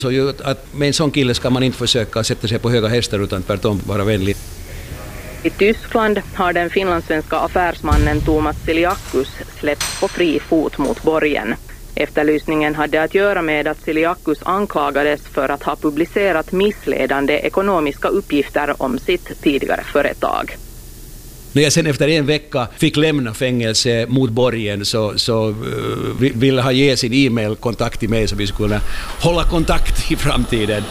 Så ju att med en sån kille ska man inte försöka sätta sig på höga hästar utan tvärtom vara vänlig. I Tyskland har den finlandssvenska affärsmannen Thomas Siliakus släppts på fri fot mot borgen. Efterlysningen hade att göra med att Siliakus anklagades för att ha publicerat missledande ekonomiska uppgifter om sitt tidigare företag. När jag sen efter en vecka fick lämna fängelse mot borgen så ville han ge sin e-mail-kontakt till mig så vi skulle kunna hålla kontakt i framtiden.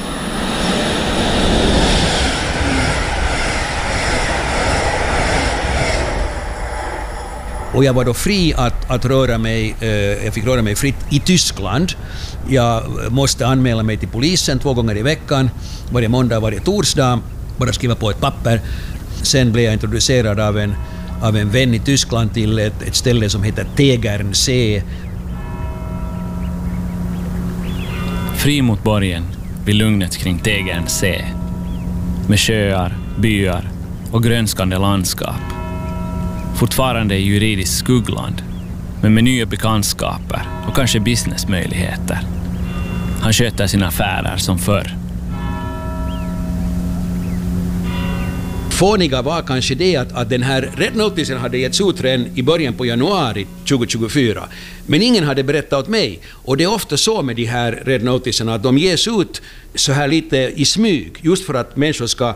Och jag var då fri att röra mig, jag fick röra mig fritt i Tyskland. Jag måste anmäla mig till polisen 2 gånger i veckan, varje måndag, varje torsdag, bara skriva på ett papper. Sen blev jag introducerad av en vän i Tyskland till ett ställe som heter Tegernsee. Fri mot borgen vid lugnet kring Tegernsee. Med sjöar, byar och grönskande landskap. Fortfarande i juridiskt skuggland, men med nya bekantskaper och kanske businessmöjligheter. Han sköter sina affärer som förr. Fåniga var kanske det att den här Red Notisen hade getts ut redan i början på januari 2024. Men ingen hade berättat åt mig. Och det är ofta så med de här Red Notiserna att de ges ut så här lite i smyg. Just för att människor ska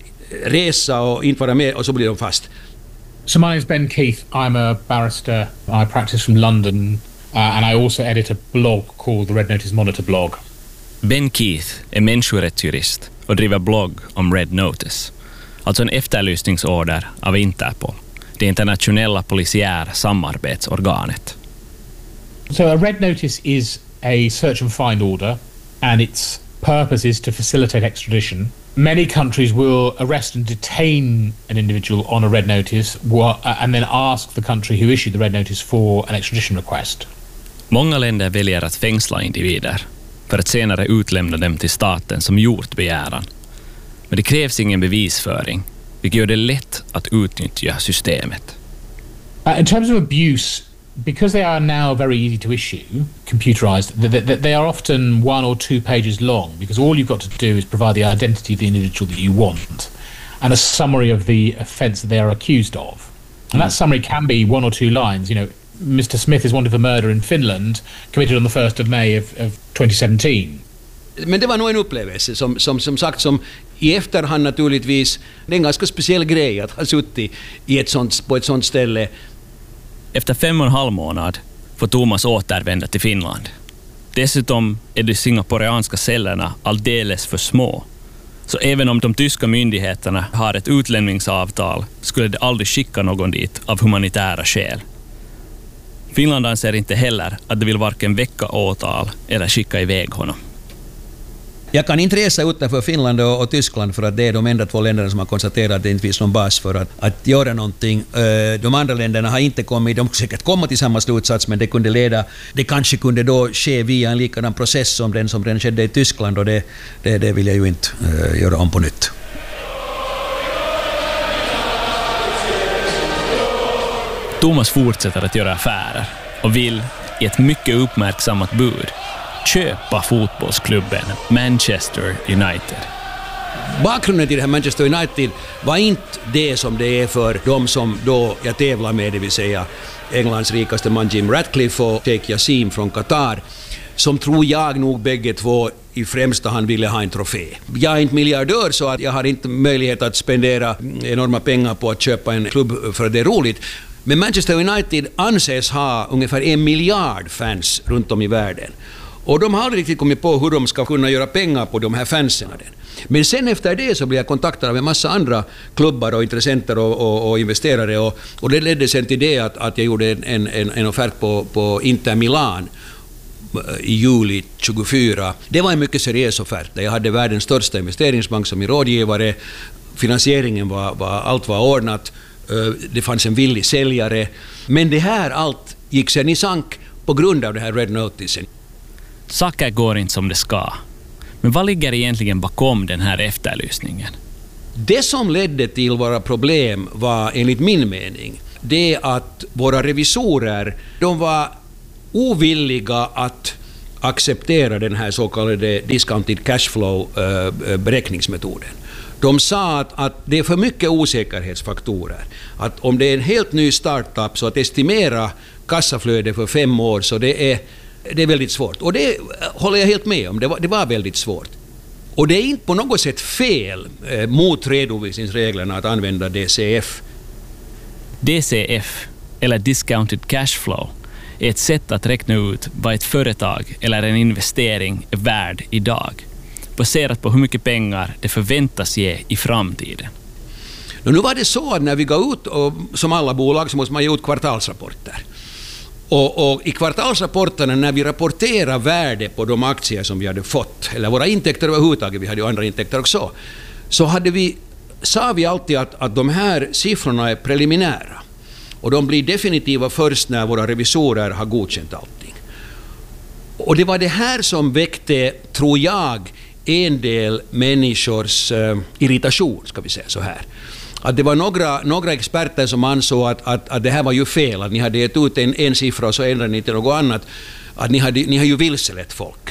resa och inte vara med och så blir de fast. So my name is Ben Keith. I'm a barrister. I practice from London and I also edit a blog called the Red Notice Monitor blog. Ben Keith är människorättsjurist och driver blogg om Red Notice. Alltså en efterlysningsorder av Interpol, det internationella polisiära samarbetsorganet. So a Red Notice is a search and find order and its purpose is to facilitate extradition. Many countries will arrest and detain an individual on a Red Notice and then ask the country who issued the Red Notice for an extradition request. Många länder väljer att fängsla individer för att senare utlämna dem till staten som gjort begäran. Men det krävs ingen bevisföring, vilket gör det lätt att utnyttja systemet. In terms of abuse, because they are now very easy to issue, computerized, they are often 1 or 2 pages long because all you've got to do is provide the identity of the individual that you want and a summary of the offence that they are accused of. And that summary can be 1 or 2 lines. You know, Mr. Smith is wanted for murder in Finland, committed on the 1st of May of 2017. Men det var nog en upplevelse som sagt som i efterhand naturligtvis, det är en ganska speciell grej att ha suttit på ett sånt ställe. Efter 5,5 månad får Thomas återvända till Finland. Dessutom är de singaporeanska cellerna alldeles för små. Så även om de tyska myndigheterna har ett utlämningsavtal skulle de aldrig skicka någon dit av humanitära skäl. Finland anser inte heller att de vill varken väcka åtal eller skicka iväg honom. Jag kan inte resa utanför Finland och Tyskland för att det är de enda 2 länderna som har konstaterat att det inte finns någon bas för att göra någonting. De andra länderna har inte kommit, de säkert komma till samma slutsats, men det kanske kunde då ske via en likadan process som den skedde i Tyskland och det vill jag ju inte göra om på nytt. Thomas fortsätter att göra affärer och vill i ett mycket uppmärksammat bud köpa fotbollsklubben Manchester United. Bakgrunden till det här Manchester United var inte det som det är för de som då jag tävlar med, det vill säga Englands rikaste man Jim Ratcliffe och Sheikh Yassim från Qatar, som tror jag nog bägge två i främsta hand ville ha en trofé. Jag är inte miljardör så att jag har inte möjlighet att spendera enorma pengar på att köpa en klubb för att det är roligt. Men Manchester United anses ha ungefär 1 miljard fans runt om i världen. Och de har aldrig riktigt kommit på hur de ska kunna göra pengar på de här fansen. Men sen efter det så blev jag kontaktad av en massa andra klubbar och intressenter och investerare. Och det ledde sen till det att jag gjorde en offert på Inter Milan i juli 24. Det var en mycket seriös offert. Jag hade världens största investeringsbank som min rådgivare. Finansieringen allt var ordnat. Det fanns en villig säljare. Men det här allt gick sen i sank på grund av det här Red Notisen. Saker går inte som det ska. Men vad ligger egentligen bakom den här efterlysningen? Det som ledde till våra problem var enligt min mening det att våra revisorer, de var ovilliga acceptera den här så kallade discounted cashflow beräkningsmetoden. De sa att det är för mycket osäkerhetsfaktorer. Att om det är en helt ny startup så att estimera kassaflöde för 5 år så det är väldigt svårt. Och det håller jag helt med om. Det var väldigt svårt. Och det är inte på något sätt fel mot redovisningsreglerna att använda DCF. DCF, eller discounted cashflow, är ett sätt att räkna ut vad ett företag eller en investering är värd idag, baserat på hur mycket pengar det förväntas ge i framtiden. Nu var det så att när vi går ut, och som alla bolag, så måste man ge ut kvartalsrapporter. Och i kvartalsrapporterna, när vi rapporterar värde på de aktier som vi hade fått, eller våra intäkter överhuvudtaget, vi hade ju andra intäkter också, så sa vi alltid att de här siffrorna är preliminära. Och de blir definitiva först när våra revisorer har godkänt allting. Och det var det här som väckte, tror jag, en del människors irritation, ska vi säga så här. Att det var några experter som ansåg att det här var ju fel, att ni hade gett ut en siffra och så ändrade ni till något annat. Att ni har ju vilselett folk.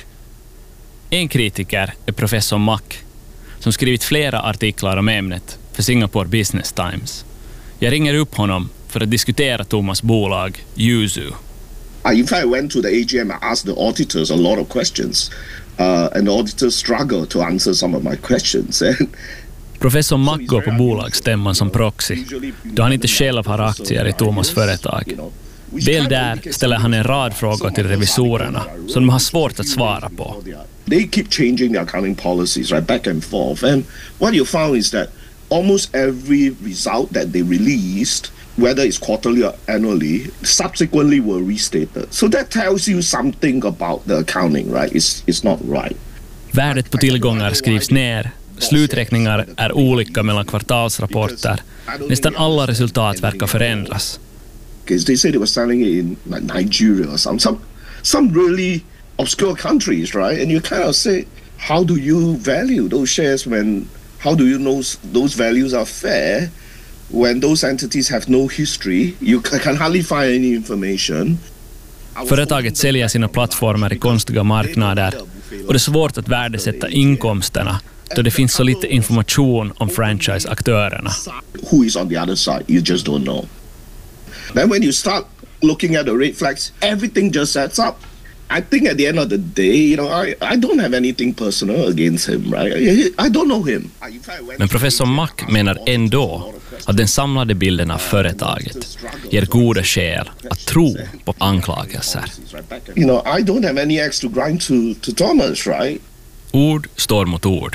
En kritiker är professor Mack, som skrivit flera artiklar om ämnet för Singapore Business Times. Jag ringer upp honom för att diskutera Thomas bolag, Yuzu. In fact, I went to the AGM and asked the auditors a lot of questions. And the auditors struggled to answer some of my questions. Professor Mack går på bolagsstämman som proxy, då han inte själv har aktier i Thomas företag. Väl där ställer han en rad frågor till revisorerna som de har svårt att svara på. They keep changing their accounting policies, right, back and forth. And what you found is that almost every result that they released, whether it's quarterly or annually, subsequently were restated. So that tells you something about the accounting, right? It's not right. Värdet på tillgångar skrivs ner. Sluträkningar är olika mellan kvartalsrapporter. Nästan alla resultat verkar förändras. Because they said they were selling it in Nigeria or some really obscure countries, right? And you kind of say, how do you value those shares how do you know those values are fair when those entities have no history? You can hardly find any information. Företaget säljer sina plattformar i konstiga marknader och det är svårt att värdesätta inkomsterna då det finns så lite information om franchise-aktörerna. Who is on the other side? You just don't know. Then when you start looking at the red flags, everything just adds up. I think at the end of the day, I don't have anything personal against him, right? I don't know him. Men professor Mack menar ändå att den samlade bilden av företaget ger goda skäl att tro på anklagelser. I don't have any axe to grind to Thomas, right? Ord står mot ord.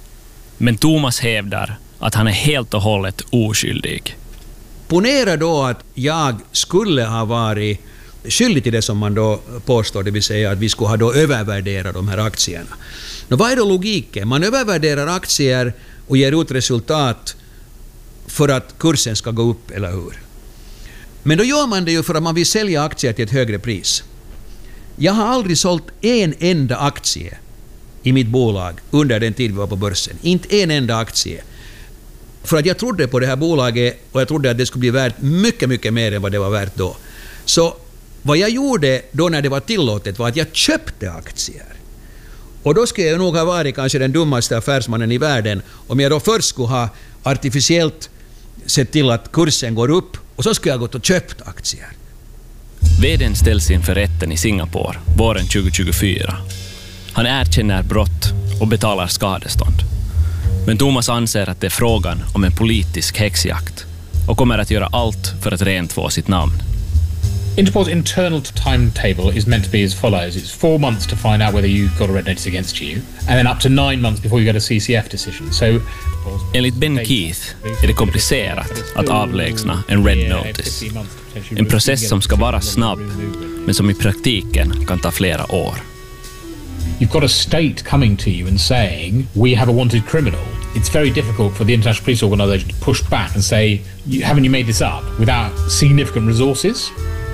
Men Thomas hävdar att han är helt och hållet oskyldig. Ponera då att jag skulle ha varit skyldig till det som man då påstår, det vill säga att vi skulle ha då övervärderat de här aktierna. Vad är då logiken? Man övervärderar aktier och ger ut resultat för att kursen ska gå upp, eller hur? Men då gör man det ju för att man vill sälja aktier till ett högre pris. Jag har aldrig sålt en enda aktie i mitt bolag under den tid vi var på börsen. Inte en enda aktie. För att jag trodde på det här bolaget och jag trodde att det skulle bli värt mycket, mycket mer än vad det var värt då. Så vad jag gjorde då när det var tillåtet var att jag köpte aktier. Och då skulle jag nog ha varit kanske den dummaste affärsmannen i världen om jag då först skulle ha artificiellt sett till att kursen går upp och så skulle jag gått och köpt aktier. Vd:n ställs inför rätten i Singapore våren 2024. Han erkänner brott och betalar skadestånd. Men Thomas anser att det är frågan om en politisk häxjakt och kommer att göra allt för att rentvå sitt namn. Interpol's internal timetable is meant to be as follows. It's 4 months to find out whether you've got a red notice against you, and then up to 9 months before you get a CCF decision. So, enligt Ben Keith är det komplicerat att avlägsna en red notice. En process som ska vara snabb, men som i praktiken kan ta flera år. You've got a state coming to you and saying, we have a wanted criminal. It's very difficult for the International Police Organization to push back and say, haven't you made this up, without significant resources?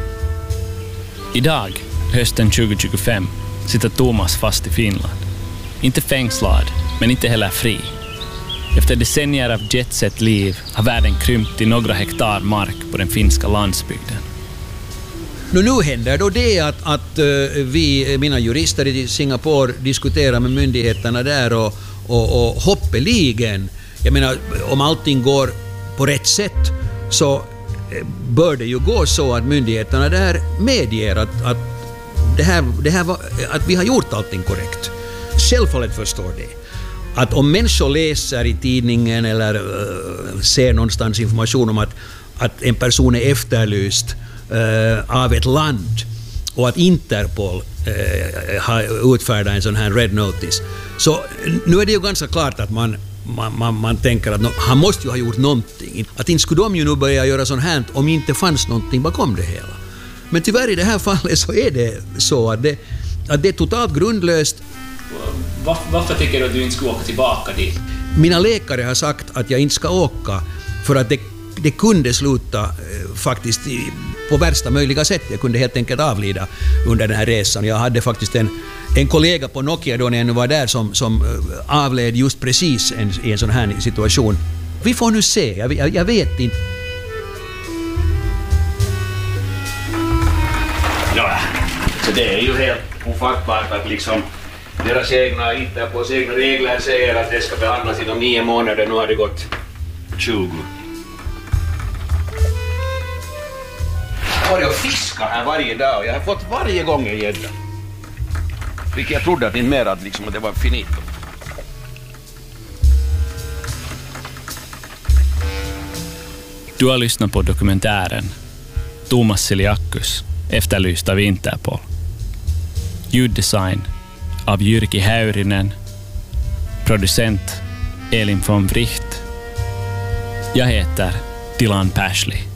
Idag, hösten 2025, sitter Thomas fast i Finland. Inte fängslad, men inte heller fri. Efter decennier av jetset-liv har världen krympt till några hektar mark på den finska landsbygden. Nu händer då det att vi, mina jurister i Singapore, diskuterar med myndigheterna där och hoppeligen, jag menar, om allting går på rätt sätt så bör det ju gå så att myndigheterna där medger att att vi har gjort allting korrekt. Självfallet förstår det. Att om människor läser i tidningen eller ser någonstans information om att en person är efterlyst av ett land och att Interpol har utfärdat en sån här red notice, så nu är det ju ganska klart att man tänker att han måste ju ha gjort någonting. Att inte skulle de ju nu börja göra sånt här om inte fanns någonting bakom det hela. Men tyvärr i det här fallet så är det så att det är totalt grundlöst. Varför tycker du att du inte ska åka tillbaka dit? Mina läkare har sagt att jag inte ska åka för att det kunde sluta faktiskt på värsta möjliga sätt. Jag kunde helt enkelt avlida under den här resan. Jag hade faktiskt en kollega på Nokia då när jag nu var där som avled just precis i en sån här situation. Vi får nu se, jag vet inte. Ja, så det är ju helt ofattbart att liksom deras egna Interpols egna regler säger att det ska behandlas inom 9 månader. Nu har det gått 20. Jag har ju fiskat här varje dag och jag har fått varje gång en gädda. Vilket jag trodde att inte mer att det var finito. Du har lyssnat på dokumentären Tuomas Siliakus, efterlyst av Interpol. Ljuddesign av Jyrki Häyrinen. Producent Elin von Wright. Jag heter Dylan Pashley.